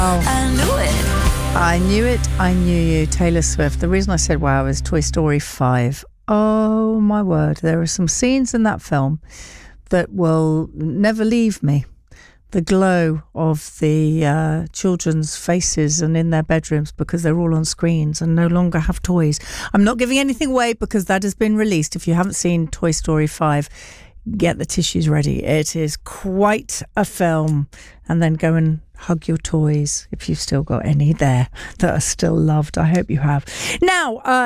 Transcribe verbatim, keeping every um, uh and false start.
I knew it. I knew it, I knew you, Taylor Swift. The reason I said wow is Toy Story five. Oh my word, there are some scenes in that film that will never leave me. The glow of the uh, children's faces and in their bedrooms because they're all on screens and no longer have toys. I'm not giving anything away because that has been released. If you haven't seen Toy Story five, get the tissues ready. It is quite a film. And then go and hug your toys if you've still got any there that are still loved. I hope you have. Now, uh,